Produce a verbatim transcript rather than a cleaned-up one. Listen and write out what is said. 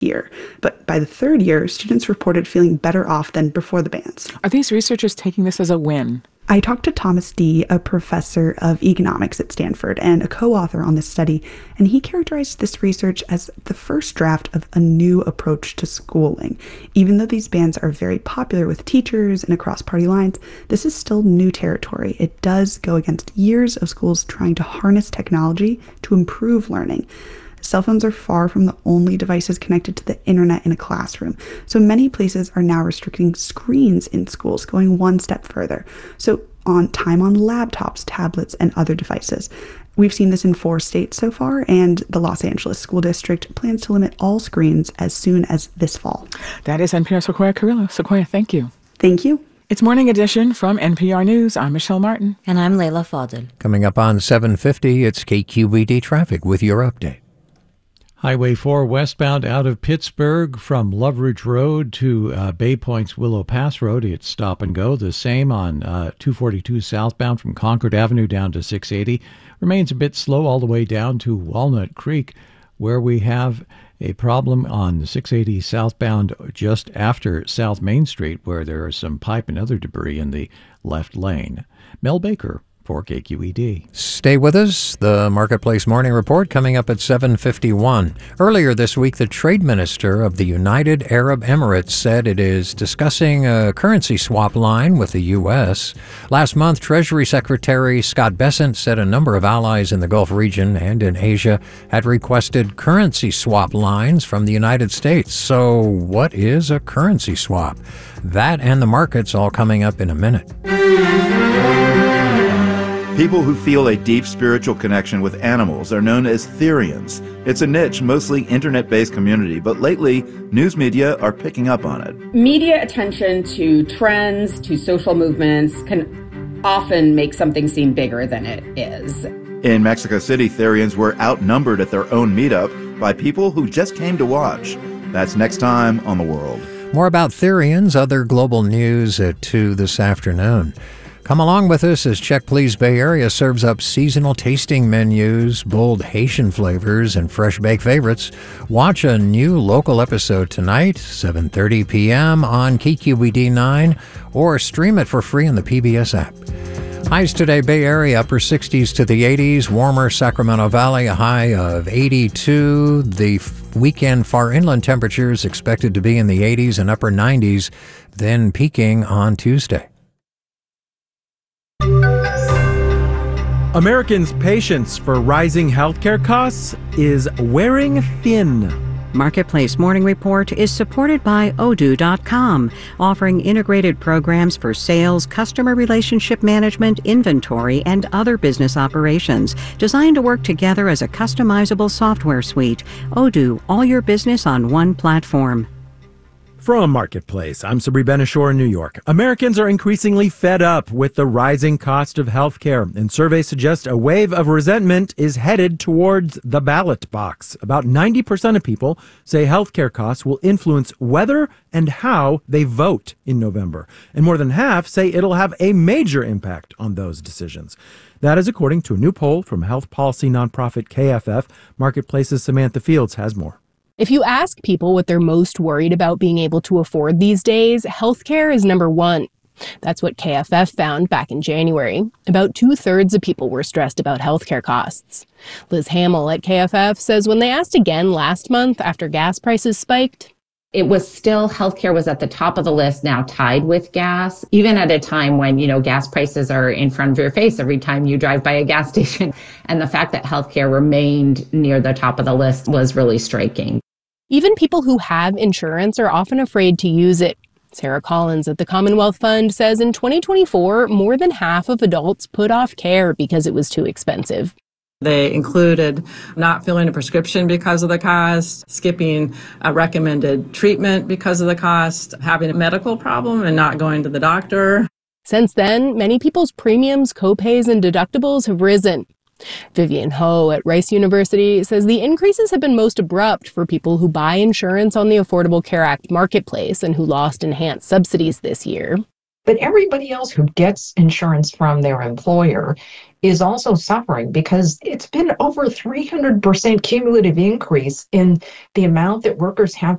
year. But by the third year, students reported feeling better off than before the bans. Are these researchers taking this as a win? I talked to Thomas Dee, a professor of economics at Stanford and a co-author on this study, and he characterized this research as the first draft of a new approach to schooling. Even though these bans are very popular with teachers and across party lines, this is still new territory. It does go against years of schools trying to harness technology to improve learning. Cell phones are far from the only devices connected to the internet in a classroom, so many places are now restricting screens in schools, going one step further. So on time on laptops, tablets, and other devices. We've seen this in four states so far, and the Los Angeles School District plans to limit all screens as soon as this fall. That is N P R's Sequoia Carrillo. Sequoia, thank you. Thank you. It's Morning Edition from N P R News. I'm Michelle Martin. And I'm Layla Fadel. Coming up on seven fifty, it's K Q E D traffic with your update. Highway four westbound out of Pittsburgh from Loveridge Road to uh, Bay Point's Willow Pass Road. It's stop and go. The same on uh, two forty-two southbound from Concord Avenue down to six eighty. Remains a bit slow all the way down to Walnut Creek, where we have a problem on six eighty southbound just after South Main Street, where there is some pipe and other debris in the left lane. Mel Baker for K Q E D. Stay with us. The Marketplace Morning Report coming up at seven fifty-one. Earlier this week, the trade minister of the United Arab Emirates said it is discussing a currency swap line with the U S. Last month, Treasury Secretary Scott Bessent said a number of allies in the Gulf region and in Asia had requested currency swap lines from the United States. So what is a currency swap? That and the markets all coming up in a minute. People who feel a deep spiritual connection with animals are known as Therians. It's a niche, mostly internet-based community, but lately, news media are picking up on it. Media attention to trends, to social movements, can often make something seem bigger than it is. In Mexico City, Therians were outnumbered at their own meetup by people who just came to watch. That's next time on The World. More about Therians, other global news at two this afternoon. Come along with us as Check Please Bay Area serves up seasonal tasting menus, bold Haitian flavors, and fresh baked favorites. Watch a new local episode tonight, seven thirty p.m. on K Q E D nine, or stream it for free on the P B S app. Highs today, Bay Area, upper sixties to the eighties. Warmer, Sacramento Valley, a high of eighty-two. The weekend far inland temperatures expected to be in the eighties and upper nineties, then peaking on Tuesday. Americans' patience for rising healthcare costs is wearing thin. Marketplace Morning Report is supported by Odoo dot com, offering integrated programs for sales, customer relationship management, inventory, and other business operations, designed to work together as a customizable software suite. Odoo, all your business on one platform. From Marketplace, I'm Sabri Ben-Achour in New York. Americans are increasingly fed up with the rising cost of healthcare, and surveys suggest a wave of resentment is headed towards the ballot box. About ninety percent of people say healthcare costs will influence whether and how they vote in November, and more than half say it'll have a major impact on those decisions. That is according to a new poll from health policy nonprofit K F F. Marketplace's Samantha Fields has more. If you ask people what they're most worried about being able to afford these days, healthcare is number one. That's what K F F found back in January. About two-thirds of people were stressed about healthcare costs. Liz Hamill at K F F says when they asked again last month after gas prices spiked, it was still, healthcare was at the top of the list, now tied with gas, even at a time when, you know, gas prices are in front of your face every time you drive by a gas station. And the fact that healthcare remained near the top of the list was really striking. Even people who have insurance are often afraid to use it. Sarah Collins at the Commonwealth Fund says in twenty twenty-four, more than half of adults put off care because it was too expensive. They included not filling a prescription because of the cost, skipping a recommended treatment because of the cost, having a medical problem and not going to the doctor. Since then, many people's premiums, copays, and deductibles have risen. Vivian Ho at Rice University says the increases have been most abrupt for people who buy insurance on the Affordable Care Act marketplace and who lost enhanced subsidies this year. But everybody else who gets insurance from their employer is also suffering because it's been over three hundred percent cumulative increase in the amount that workers have